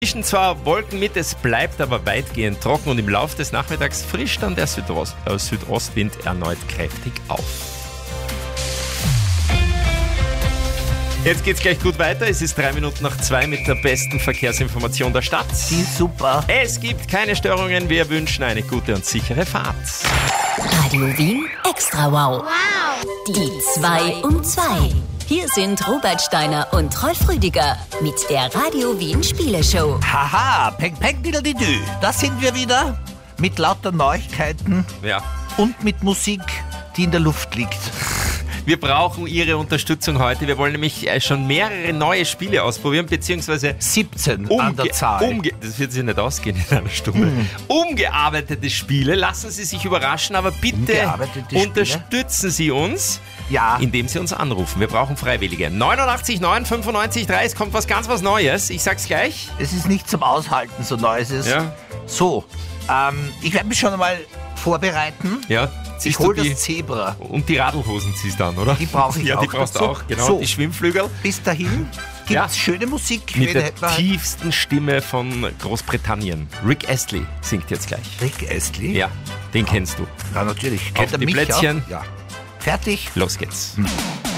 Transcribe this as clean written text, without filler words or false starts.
Zwischen zwar Wolken mit, es bleibt aber weitgehend trocken und im Laufe des Nachmittags frischt dann der Südostwind erneut kräftig auf. Jetzt geht's gleich gut weiter. Es ist 2:03 mit der besten Verkehrsinformation der Stadt. Die ist super. Es gibt keine Störungen. Wir wünschen eine gute und sichere Fahrt. Radio Wien Extra Wow. Die 2 um 2. Hier sind Robert Steiner und Rolf Rüdiger mit der Radio Wien Spieleshow. Haha, peng peng diddle-di-dü. Da sind wir wieder mit lauter Neuigkeiten Ja. und mit Musik, die in der Luft liegt. Wir brauchen Ihre Unterstützung heute. Wir wollen nämlich schon mehrere neue Spiele ausprobieren, beziehungsweise 17 an der Zahl. das wird sich nicht ausgehen in einer Stunde. Umgearbeitete Spiele. Lassen Sie sich überraschen, aber bitte Umgearbeitete unterstützen Sie uns, Ja. indem Sie uns anrufen. Wir brauchen Freiwillige. 89 9 95 3. Es kommt was Neues. Ich sag's gleich. Es ist nicht zum Aushalten, so neu ist es. Ja. So, ich werde mich schon einmal vorbereiten. Ja. Ich hole das Zebra. Und die Radlhosen ziehst du dann, oder? Die brauche ich ja, auch die brauchst du dazu. auch, genau. So. Die Schwimmflügel. Bis dahin gibt's Ja. schöne Musik. Mit Wen der hätten wir? tiefsten Stimme von Großbritannien. Rick Astley singt jetzt gleich. Rick Astley? Ja, den kennst du. Ja, natürlich. Auf Kennt er die mich Plätzchen. auch? Ja. Fertig? Los geht's.